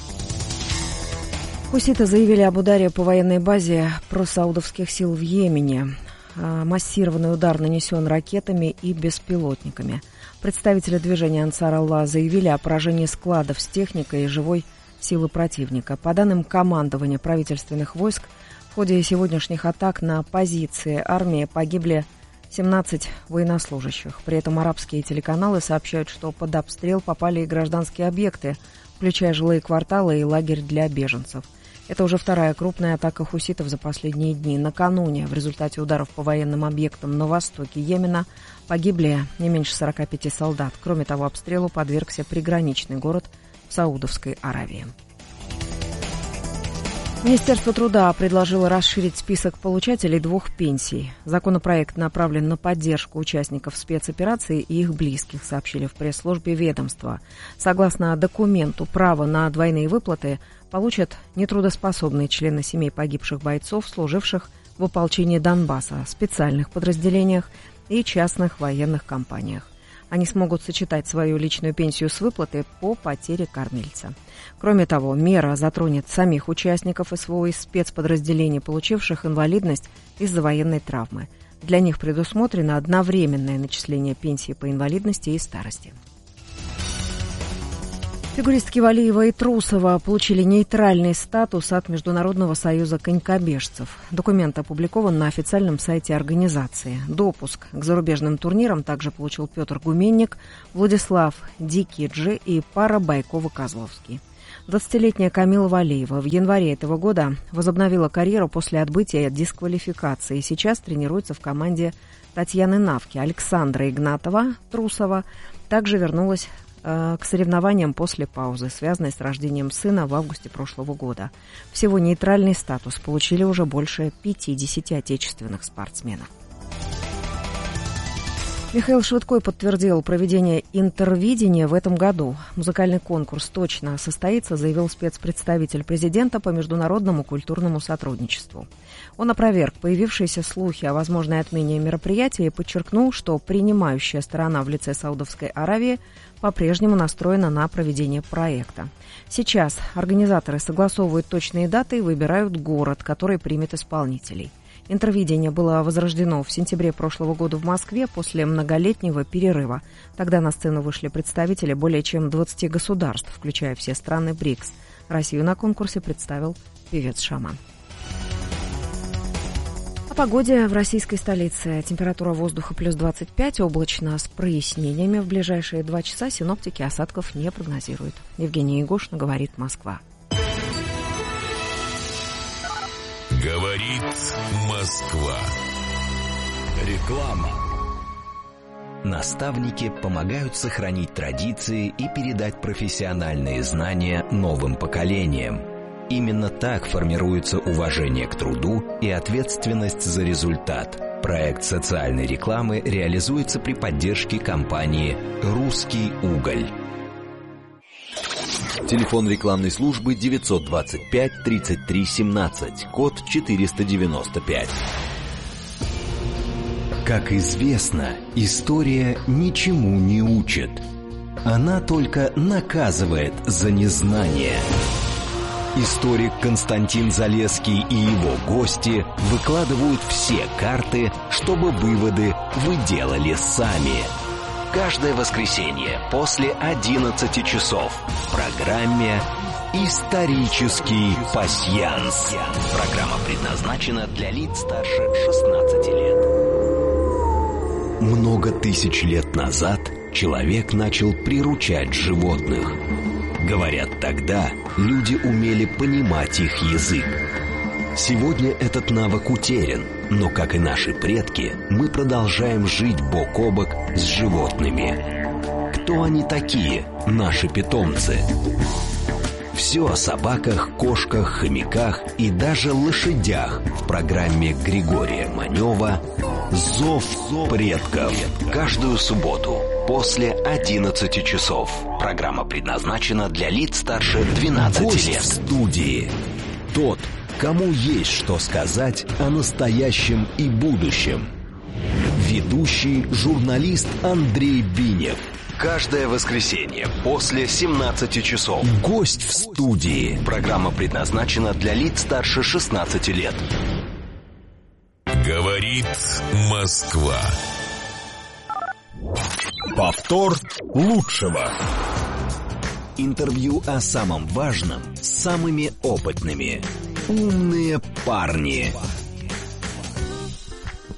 Хуситы заявили об ударе по военной базе просаудовских сил в Йемене. Массированный удар нанесен ракетами и беспилотниками. Представители движения Ансар Аллах заявили о поражении складов с техникой и живой силы противника. По данным командования правительственных войск, в ходе сегодняшних атак на позиции армии погибли семнадцать военнослужащих. При этом арабские телеканалы сообщают, что под обстрел попали и гражданские объекты, включая жилые кварталы и лагерь для беженцев. Это уже вторая крупная атака хуситов за последние дни. Накануне в результате ударов по военным объектам на востоке Йемена погибли не меньше сорока пяти солдат. Кроме того, обстрелу подвергся приграничный город в Саудовской Аравии. Министерство труда предложило расширить список получателей двух пенсий. Законопроект направлен на поддержку участников спецоперации и их близких, сообщили в пресс-службе ведомства. Согласно документу, право на двойные выплаты получат нетрудоспособные члены семей погибших бойцов, служивших в ополчении Донбасса, специальных подразделениях и частных военных компаниях. Они смогут сочетать свою личную пенсию с выплатой по потере кормильца. Кроме того, мера затронет самих участников СВО и спецподразделений, получивших инвалидность из-за военной травмы. Для них предусмотрено одновременное начисление пенсии по инвалидности и старости. Фигуристки Валиева и Трусова получили нейтральный статус от Международного союза конькобежцев. Документ опубликован на официальном сайте организации. Допуск к зарубежным турнирам также получил Петр Гуменник, Владислав Дикиджи и пара Байкова-Козловский. двадцатилетняя Камила Валиева в январе этого года возобновила карьеру после отбытия от дисквалификации и сейчас тренируется в команде Татьяны Навки. Александра Игнатова, Трусова, также вернулась к соревнованиям после паузы, связанной с рождением сына в августе прошлого года. Всего нейтральный статус получили уже больше пятидесяти отечественных спортсменов. Михаил Швыдкой подтвердил проведение интервидения в этом году. Музыкальный конкурс точно состоится, заявил спецпредставитель президента по международному культурному сотрудничеству. Он опроверг появившиеся слухи о возможной отмене мероприятия и подчеркнул, что принимающая сторона в лице Саудовской Аравии по-прежнему настроена на проведение проекта. Сейчас организаторы согласовывают точные даты и выбирают город, который примет исполнителей. Интервидение было возрождено в сентябре прошлого года в Москве после многолетнего перерыва. Тогда на сцену вышли представители более чем двадцати государств, включая все страны БРИКС. Россию на конкурсе представил певец-шаман. О погоде в российской столице. Температура воздуха плюс двадцать пять, облачно с прояснениями. В ближайшие два часа синоптики осадков не прогнозируют. Евгения Егошина, говорит Москва. Говорит Москва. Реклама. Наставники помогают сохранить традиции и передать профессиональные знания новым поколениям. Именно так формируется уважение к труду и ответственность за результат. Проект социальной рекламы реализуется при поддержке компании «Русский уголь». Телефон рекламной службы девятьсот двадцать пять тридцать три семнадцать, код четыреста девяносто пять. Как известно, история ничему не учит. Она только наказывает за незнание. Историк Константин Залесский и его гости выкладывают все карты, чтобы выводы вы делали сами. Каждое воскресенье после одиннадцати часов в программе «Исторический пасьянс». Программа предназначена для лиц старше шестнадцати лет. Много тысяч лет назад человек начал приручать животных. Говорят, тогда люди умели понимать их язык. Сегодня этот навык утерян, но, как и наши предки, мы продолжаем жить бок о бок с животными. Кто они такие, наши питомцы? Все о собаках, кошках, хомяках и даже лошадях в программе Григория Манева «Зов предков». Каждую субботу после одиннадцати часов. Программа предназначена для лиц старше двенадцати лет. Гость в студии. Тот, кому есть что сказать о настоящем и будущем. Ведущий журналист Андрей Бинев. Каждое воскресенье после семнадцати часов. Гость в студии. Программа предназначена для лиц старше шестнадцати лет. Говорит Москва. Повтор лучшего. Интервью о самом важном с самыми опытными. Умные парни.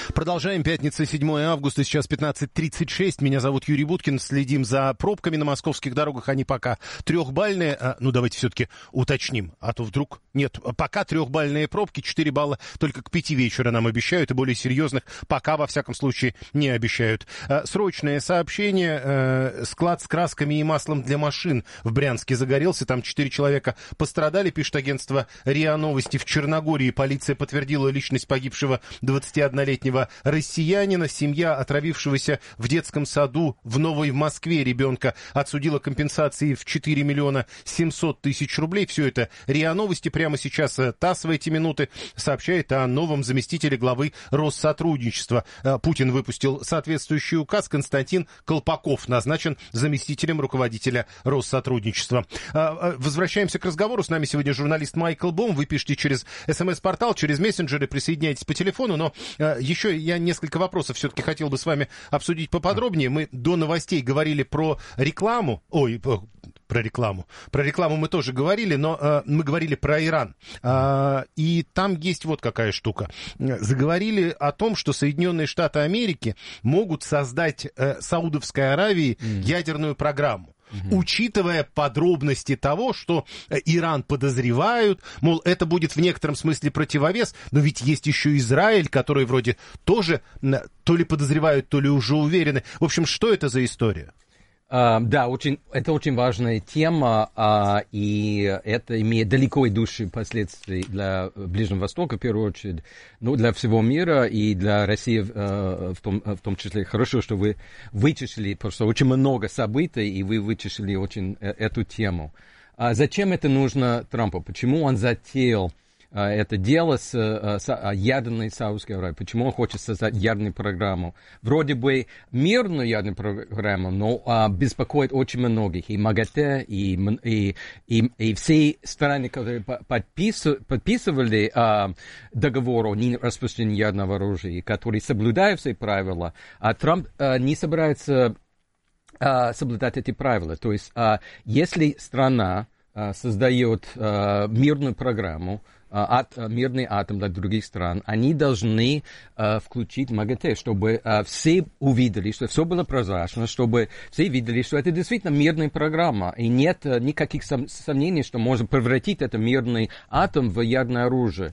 Продолжаем. Пятница, седьмое августа, сейчас пятнадцать тридцать шесть. Меня зовут Юрий Буткин. Следим за пробками на московских дорогах. Они пока трехбальные. А, ну, давайте все-таки уточним. А то вдруг... Нет, пока трехбальные пробки. четыре балла только к пяти вечера нам обещают. И более серьезных пока, во всяком случае, не обещают. А, срочное сообщение. А, склад с красками и маслом для машин в Брянске загорелся. Там четыре человека пострадали, пишет агентство РИА Новости. В Черногории полиция подтвердила личность погибшего двадцатиоднолетнего россиянина. Семья отравившегося в детском саду в Новой Москве ребенка отсудила компенсации в четыре миллиона семьсот тысяч рублей. Все это РИА Новости. Прямо сейчас ТАСС в эти минуты сообщает о новом заместителе главы Россотрудничества. Путин выпустил соответствующий указ. Константин Колпаков назначен заместителем руководителя Россотрудничества. Возвращаемся к разговору. С нами сегодня журналист Майкл Бом. Вы пишите через СМС-портал, через мессенджеры, присоединяйтесь по телефону. Но еще я несколько вопросов все-таки хотел бы с вами обсудить поподробнее. Мы до новостей говорили про рекламу. Ой, про рекламу. Про рекламу мы тоже говорили, но э, мы говорили про Иран. Э, и там есть вот какая штука. Заговорили о том, что Соединенные Штаты Америки могут создать э, Саудовской Аравии mm. ядерную программу. Mm-hmm. Учитывая подробности того, что Иран подозревают, мол, это будет в некотором смысле противовес, но ведь есть еще Израиль, который вроде тоже то ли подозревают, то ли уже уверены. В общем, что это за история? Uh, да, очень, это очень важная тема, uh, и это имеет далеко идущие последствия для Ближнего Востока, в первую очередь, ну, для всего мира и для России uh, в, том, в том числе. Хорошо, что вы вычислили, потому что очень много событий, и вы вычислили очень uh, эту тему. Uh, зачем это нужно Трампу? Почему он затеял это дело с, с ядерной Саудовской Аравией? Почему он хочет создать ядерную программу? Вроде бы мирную ядерную программу, но а, беспокоит очень многих. И МАГАТЭ, и, и, и, и все страны, которые подписывали, подписывали а, договор о нераспространении ядерного оружия, которые соблюдают все правила, а Трамп а, не собирается а, соблюдать эти правила. То есть, а, если страна а, создает а, мирную программу, От, мирный атом для других стран, они должны uh, включить МАГАТЭ, чтобы uh, все увидели, что все было прозрачно, чтобы все видели, что это действительно мирная программа, и нет uh, никаких сом- сомнений, что можно превратить этот мирный атом в ядерное оружие.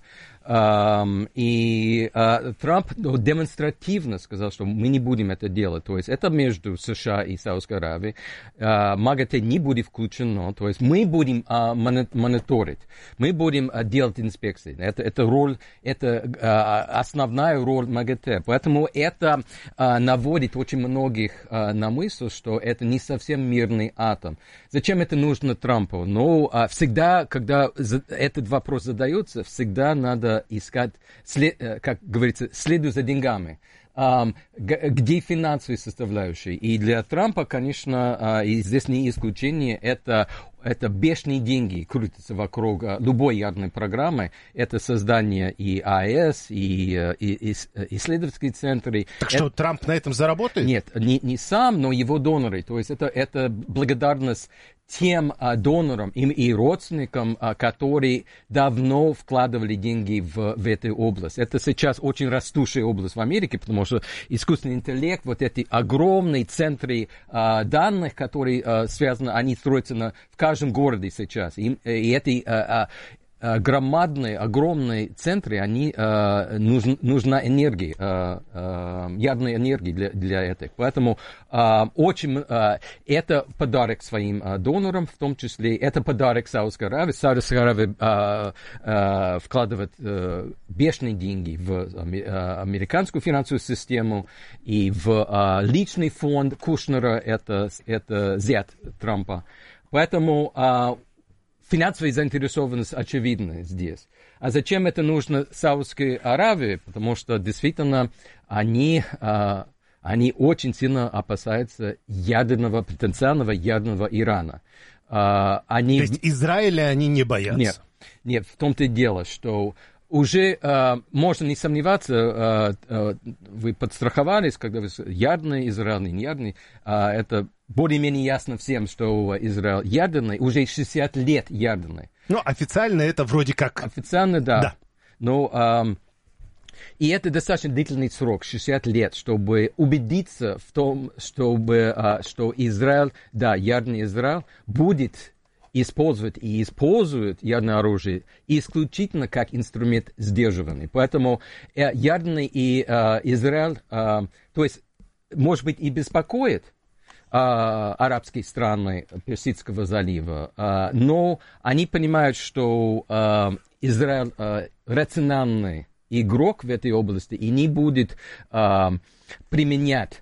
Um, и uh, Трамп ну, демонстративно сказал, что мы не будем это делать. То есть это между США и Саудовской Аравией. Uh, МАГАТЭ не будет включено. То есть мы будем uh, мониторить, мы будем uh, делать инспекции. Это, это роль, это uh, основная роль МАГАТЭ. Поэтому это uh, наводит очень многих uh, на мысль, что это не совсем мирный атом. Зачем это нужно Трампу? Ну, uh, всегда, когда за, этот вопрос задается, всегда надо искать, след, как говорится, следуй за деньгами. Um, где финансовые составляющие. И для Трампа, конечно, uh, и здесь не исключение, это, это бешеные деньги крутятся вокруг uh, любой ядерной программы. Это создание и АЭС, и, uh, и, и исследовательские центры. Так это... что, Трамп на этом заработает? Нет, не, не сам, но его доноры. То есть это, это благодарность тем а, донорам и, и родственникам, а, которые давно вкладывали деньги в, в эту область. Это сейчас очень растущая область в Америке, потому что искусственный интеллект, вот эти огромные центры а, данных, которые а, связаны, они строятся на, в каждом городе сейчас. И, и эти а, а, громадные, огромные центры, они, э, нужн, нужна энергия, э, э, ядерная энергия для, для этого. Поэтому э, очень, э, это подарок своим э, донорам, в том числе, это подарок Саудовской Аравии. Саудовская Аравия э, э, вкладывает э, бешеные деньги в э, американскую финансовую систему и в э, личный фонд Кушнера, это, это зять Трампа. Поэтому э, финансовая заинтересованность очевидна здесь. А зачем это нужно Саудовской Аравии? Потому что действительно они, а, они очень сильно опасаются ядерного, потенциального ядерного Ирана. А, они... То есть Израиля они не боятся? Нет, нет, в том-то и дело, что уже э, можно не сомневаться, э, э, вы подстраховались, когда вы ядерный, Израиль не ядерный, э, это более-менее ясно всем, что Израиль ядерный, уже шестьдесят лет ядерный. Ну, официально это вроде как... Официально, да. да. Но э, И это достаточно длительный срок, шестьдесят лет, чтобы убедиться в том, чтобы, а, что Израиль, да, ядерный Израиль, будет использовать и использует ядерное оружие исключительно как инструмент сдерживания. Поэтому э, ядерный и, э, Израиль, э, то есть, может быть, и беспокоит э, арабские страны Персидского залива, э, но они понимают, что э, Израиль э, рациональный игрок в этой области и не будет э, применять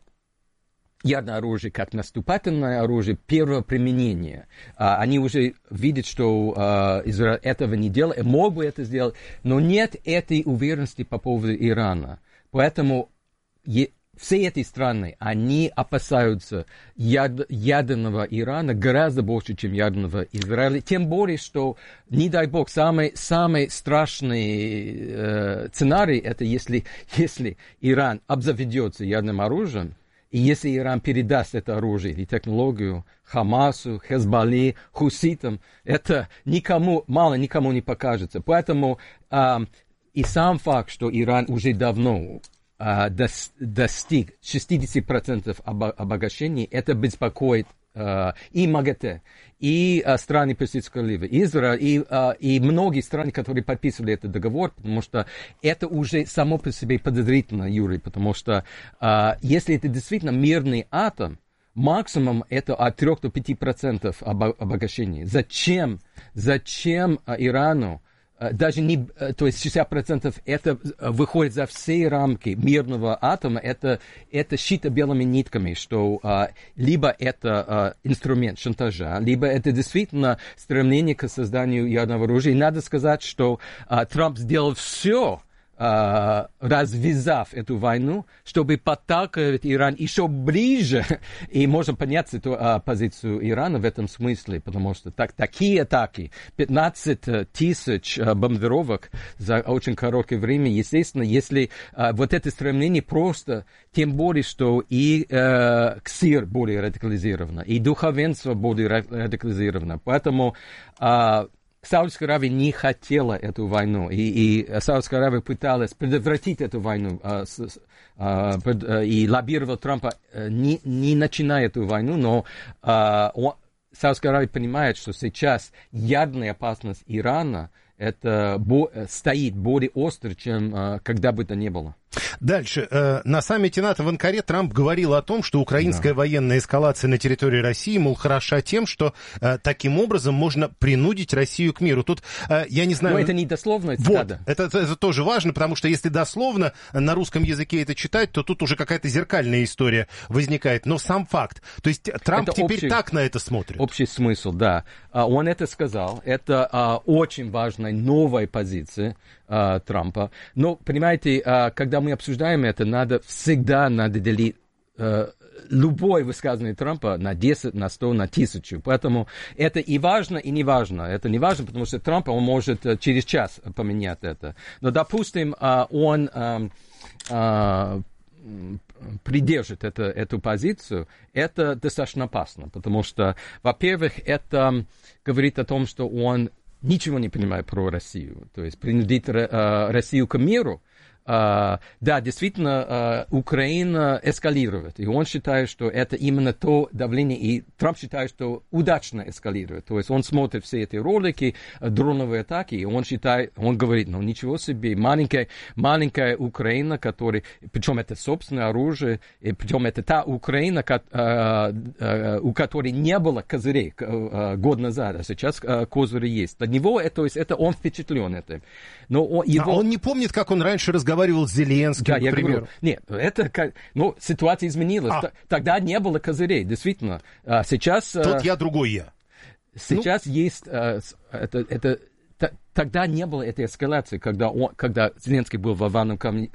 ядерное оружие как наступательное оружие первого применения. А, они уже видят, что а, Израиль этого не делает, мог бы это сделать, но нет этой уверенности по поводу Ирана. Поэтому е- все эти страны, они опасаются яд- ядерного Ирана гораздо больше, чем ядерного Израиля. Тем более, что, не дай бог, самый, самый страшный э, сценарий, это если, если Иран обзаведется ядерным оружием, и если Иран передаст это оружие или технологию Хамасу, Хезболле, хуситам, это никому, мало никому не покажется. Поэтому э, и сам факт, что Иран уже давно э, дос, достиг шестьдесят процентов обогащения, это беспокоит э, и МАГАТЭ, и э, страны Персидского залива, Израиль, и, э, и многие страны, которые подписывали этот договор, потому что это уже само по себе подозрительно, Юрий, потому что э, если это действительно мирный атом, максимум это от трёх до пяти процентов обогащения. Зачем, зачем э, Ирану даже не, то есть шестьдесят процентов это выходит за все рамки мирного атома, это, это шито белыми нитками, что а, либо это а, инструмент шантажа, либо это действительно стремление к созданию ядерного оружия. И надо сказать, что а, Трамп сделал все, Uh, развязав эту войну, чтобы подталкивать Иран еще ближе, и можно понять эту uh, позицию Ирана в этом смысле, потому что так, такие атаки, пятнадцать тысяч uh, бомбардировок за очень короткое время, естественно, если uh, вот это стремление просто, тем более, что и uh, КСИР более радикализировано, и духовенство более радикализировано, поэтому uh, Саудовская Аравия не хотела эту войну, и, и Саудовская Аравия пыталась предотвратить эту войну, а, с, а, пред, а, и лоббировала Трампа, а, не, не начиная эту войну, но а, он, Саудовская Аравия понимает, что сейчас ядерная опасность Ирана это бо, стоит более остро, чем а, когда бы то ни было. Дальше. На саммите НАТО в Анкаре Трамп говорил о том, что украинская да. военная эскалация на территории России, мол, хороша тем, что э, таким образом можно принудить Россию к миру. Тут, э, я не знаю... Но это не дословно. Вот, это, это, это тоже важно, потому что если дословно на русском языке это читать, то тут уже какая-то зеркальная история возникает. Но сам факт. То есть Трамп это теперь общий, так на это смотрит. Общий смысл, да. Он это сказал. Это uh, очень важная новая позиция uh, Трампа. Но, понимаете, uh, когда мы обсуждаем это, надо всегда надо делить э, любое высказывание Трампа на десять, на сто, на тысячу. Поэтому это и важно, и не важно. Это не важно, потому что Трамп, он может э, через час поменять это. Но, допустим, э, он э, э, придержит это, эту позицию, это достаточно опасно, потому что, во-первых, это говорит о том, что он ничего не понимает про Россию. То есть принудить э, Россию к миру. Uh, да, действительно, uh, Украина эскалирует, и он считает, что это именно то давление, и Трамп считает, что удачно эскалирует, то есть он смотрит все эти ролики, uh, дроновые атаки, и он считает, он говорит, ну ничего себе, маленькая, маленькая Украина, которая, причем это собственное оружие, и причем это та Украина, ко, uh, uh, у которой не было козырей uh, год назад, а сейчас uh, козыри есть. Для него, это, то есть это он впечатлен этим. Но он, его... а он не помнит, как он раньше разговаривал с Зеленским, да, к примеру. Говорю, нет, это, ну, ситуация изменилась. А. Тогда не было козырей, действительно. А сейчас... Тут я другой я. Сейчас ну. есть... Это, это, тогда не было этой эскалации, когда, он, когда Зеленский был в овальном кабинете.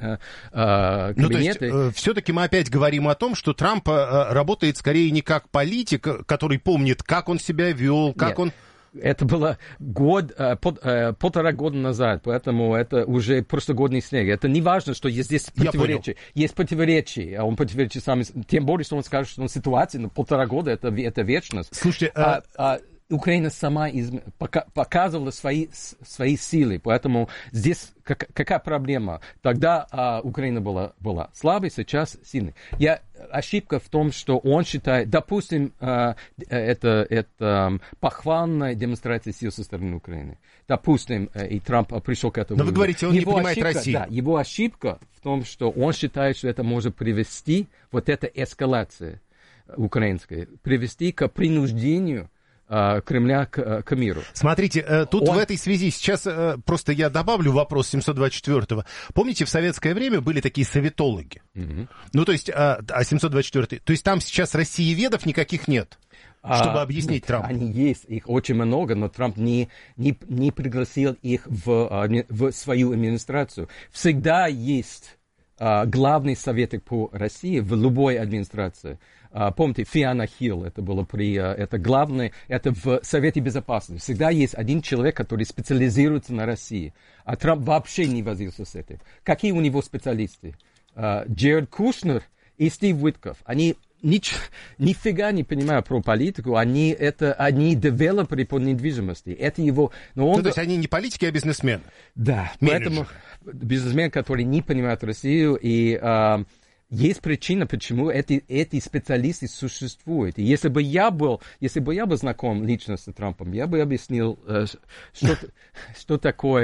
Ну, то есть, э, все-таки мы опять говорим о том, что Трамп э, работает скорее не как политик, который помнит, как он себя вел, как нет. он... Это было год, э, пол, э, полтора года назад, поэтому это уже прошлогодний снег. Это не важно, что есть здесь противоречия. Есть противоречия, а он противоречит сам, тем более, что он скажет, что ситуация на полтора года это, это вечность. Слушайте, а, а, Украина сама изм... пока... показывала свои, свои силы, поэтому здесь как... какая проблема? Тогда а, Украина была, была слабой, сейчас сильной. Я... Ошибка в том, что он считает, допустим, а, это, это похвальная демонстрация сил со стороны Украины. Допустим, и Трамп пришел к этому. Но вы говорите, он его не понимает ошибка, Россию. Да, его ошибка в том, что он считает, что это может привести, вот эта эскалация украинская, привести к принуждению Кремля к, к миру. Смотрите, тут Он... в этой связи сейчас просто я добавлю вопрос семьсот двадцать четвёртого. Помните, в советское время были такие советологи? Mm-hmm. Ну, то есть, а, а семьсот двадцать четвёртый, то есть там сейчас россиеведов никаких нет, чтобы а, объяснить Трампу? Они есть, их очень много, но Трамп не, не, не пригласил их в, в свою администрацию. Всегда есть а, главный советник по России в любой администрации. Uh, помните, Фиона Хилл, это было при, uh, это главное, это в Совете Безопасности. Всегда есть один человек, который специализируется на России. А Трамп вообще не возился с этим. Какие у него специалисты? Uh, Джеред Кушнер и Стив Уиткоф. Они нич, нифига не понимают про политику. Они, это, они девелоперы по недвижимости. Это его... Но он... Ну, то есть они не политики, а бизнесмены? Да. Менеджеры. Поэтому бизнесмены, которые не понимают Россию и... Uh, Есть причина, почему эти, эти специалисты существуют. И если бы я был, если бы я был знаком лично с Трампом, я бы объяснил, э, что, что такое